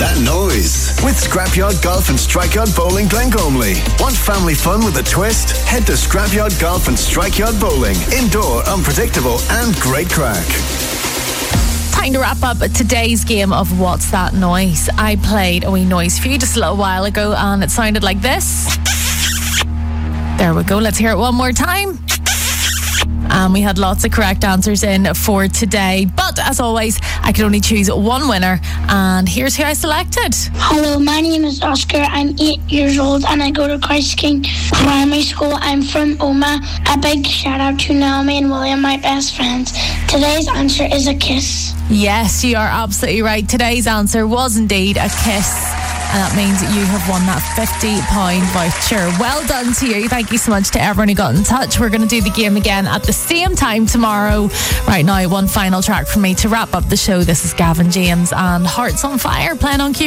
That Noise with Scrapyard Golf and Strikeyard Bowling Glengormley. Want family fun with a twist? Head to Scrapyard Golf and Strikeyard Bowling. Indoor, unpredictable and great crack. Time to wrap up today's game of What's That Noise? I played a wee noise for you just a little while ago and it sounded like this. There we go. Let's hear it one more time. And we had lots of correct answers in for today. But as always, I could only choose one winner. And here's who I selected. Hello, my name is Oscar. I'm 8 years old and I go to Christ King Primary School. I'm from Oma. A big shout out to Naomi and William, my best friends. Today's answer is a kiss. Yes, you are absolutely right. Today's answer was indeed a kiss. And that means you have won that £50 voucher. Well done to you. Thank you so much to everyone who got in touch. We're going to do the game again at the same time tomorrow. Right now, one final track from me to wrap up the show. This is Gavin James and Hearts on Fire playing on Q.